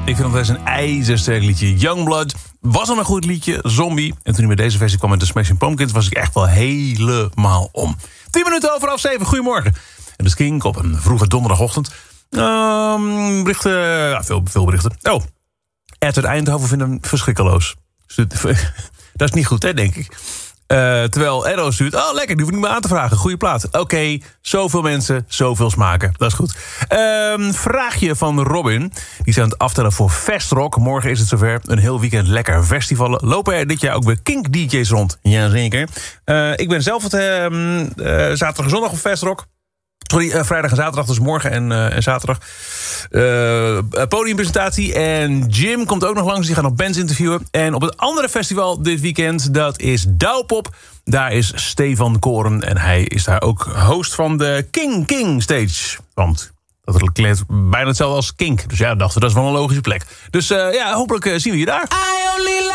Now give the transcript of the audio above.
Ik vind het een ijzersterk liedje. Youngblood was al een goed liedje, Zombie. En toen hij met deze versie kwam met de Smashing Pumpkins... was ik echt wel helemaal om. 10 minuten over 6:30, goedemorgen. En dus Kink op een vroege donderdagochtend. Berichten, ja, veel berichten. Oh, Ed uit Eindhoven vindt hem verschrikkeloos. Dat is niet goed, hè, denk ik. Terwijl Edo stuurt, oh lekker, die hoef ik niet meer aan te vragen. Goeie plaat. Oké, zoveel mensen, zoveel smaken. Dat is goed. Vraagje van Robin. Die zijn aan het aftellen voor Festrock. Morgen is het zover. Een heel weekend lekker festivalen. Lopen er dit jaar ook weer Kink-DJ's rond? Jazeker. Ik ben zelf zaterdag en zondag op Festrock. Sorry, vrijdag en zaterdag, dus morgen en zaterdag. Podiumpresentatie. En Jim komt ook nog langs, die gaat nog bands interviewen. En op het andere festival dit weekend, dat is Douwpop. Daar is Stefan Koren en hij is daar ook host van de King Stage. Want dat klinkt bijna hetzelfde als Kink. Dus ja, dachten dat is wel een logische plek. Dus hopelijk zien we je daar.